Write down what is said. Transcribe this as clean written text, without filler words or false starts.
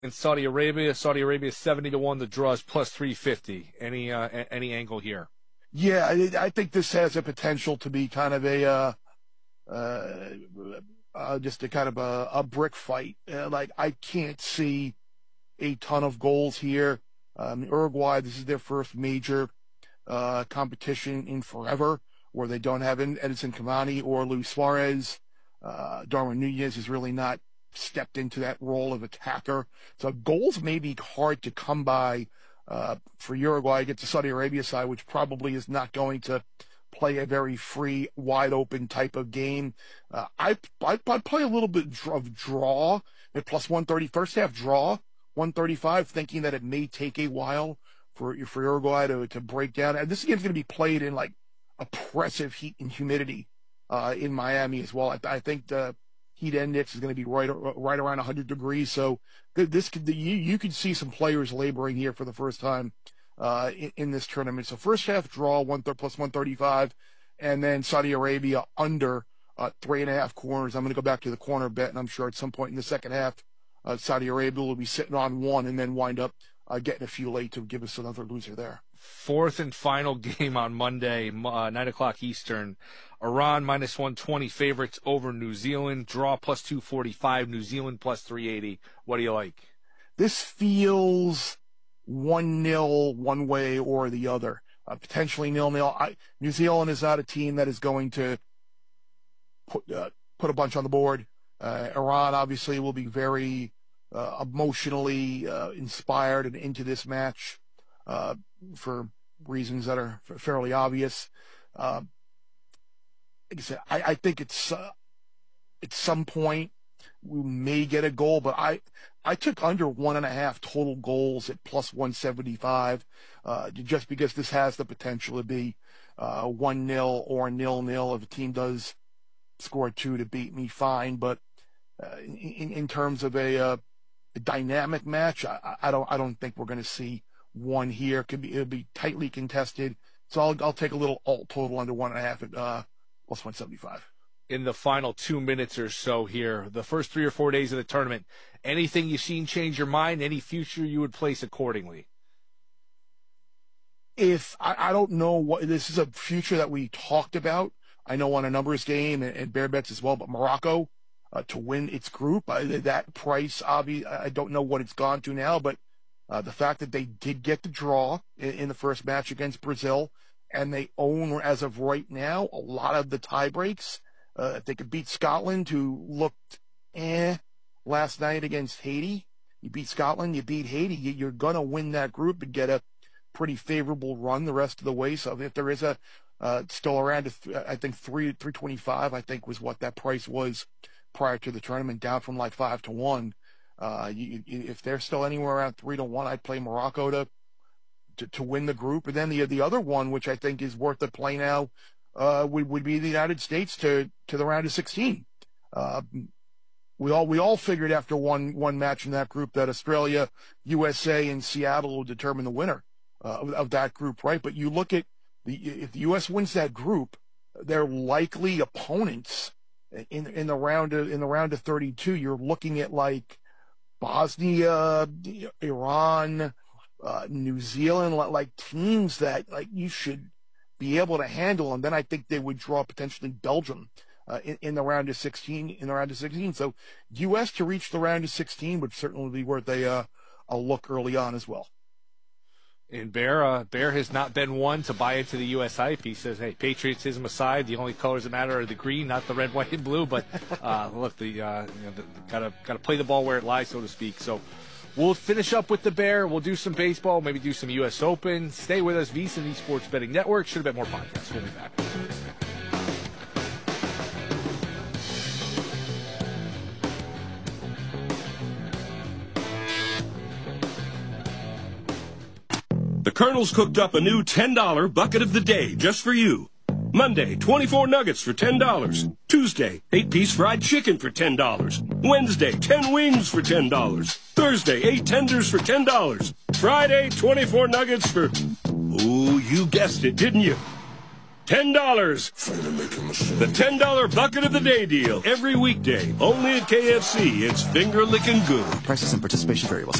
in Saudi Arabia. Saudi Arabia 70-1. The draw is plus 350. Any angle here? Yeah, I think this has a potential to be kind of just a kind of a brick fight. Like, I can't see a ton of goals here. Uruguay, this is their first major competition in forever where they don't have Edinson Cavani or Luis Suarez. Darwin Nunez has really not stepped into that role of attacker. So goals may be hard to come by for Uruguay against the Saudi Arabia side, which probably is not going to play a very free, wide-open type of game. I'd play a little bit of draw at plus 130. First half draw, 135, thinking that it may take a while for Uruguay to break down. And this game's going to be played in, like, oppressive heat and humidity in Miami as well. I think the heat index is going to be right around 100 degrees. So you could see some players laboring here for the first time in this tournament. So first half draw, plus 135, and then Saudi Arabia under 3.5 corners. I'm going to go back to the corner bet, and I'm sure at some point in the second half, Saudi Arabia will be sitting on one and then wind up getting a few late to give us another loser there. Fourth and final game on Monday, 9 o'clock Eastern. Iran minus 120 favorites over New Zealand. Draw plus 245. New Zealand plus 380. What do you like? This feels 1-0 one way or the other. Potentially 0-0. New Zealand is not a team that is going to put a bunch on the board. Iran obviously will be very emotionally inspired and into this match for reasons that are fairly obvious. Like I said, I think it's at some point we may get a goal, but I took under 1.5 total goals at plus 175 just because this has the potential to be 1-0 or 0-0. If a team does score 2 to beat me, fine. But in terms of a dynamic match, I don't think we're going to see one here. It'll be tightly contested. So I'll take a little alt total under 1.5 at plus 175. In the final 2 minutes or so here, the first 3 or 4 days of the tournament, anything you've seen change your mind? Any future you would place accordingly? If I don't know what this is, a future that we talked about. I know on a numbers game and bear bets as well, but Morocco to win its group, that price, I don't know what it's gone to now, but the fact that they did get the draw in the first match against Brazil, and they own, as of right now, a lot of the tie breaks. If they could beat Scotland, who looked last night against Haiti, you beat Scotland, you beat Haiti, you're going to win that group and get a pretty favorable run the rest of the way. So if there is still around, I think 325, I think was what that price was prior to the tournament, down from like 5 to 1. If they're still anywhere around 3 to 1, I'd play Morocco to win the group. And then the other one, which I think is worth the play now, would be the United States to the round of 16. We all figured after one match in that group that Australia, USA, and Seattle will determine the winner of that group, right? But you look at if the U.S. wins that group, their likely opponents in the round of 32, you're looking at like Bosnia, Iran, New Zealand, like teams that like you should be able to handle, and then I think they would draw potentially Belgium in the round of 16. So U.S. to reach the round of 16 would certainly be worth a look early on as well. And Bear has not been one to buy into the U.S. hype. He says, "Hey, patriotism aside, the only colors that matter are the green, not the red, white, and blue." But look, gotta play the ball where it lies, so to speak. So we'll finish up with the Bear. We'll do some baseball, maybe do some U.S. Open. Stay with us, VSiN Esports Betting Network. Should have been more podcasts. We'll be back. The Colonel's cooked up a new $10 bucket of the day just for you. Monday, 24 nuggets for $10. Tuesday, 8-piece fried chicken for $10. Wednesday, 10 wings for $10. Thursday, 8 tenders for $10. Friday, 24 nuggets for, oh, you guessed it, didn't you? $10. The $10 bucket of the day deal every weekday. Only at KFC. It's finger licking good. Prices and participation vary.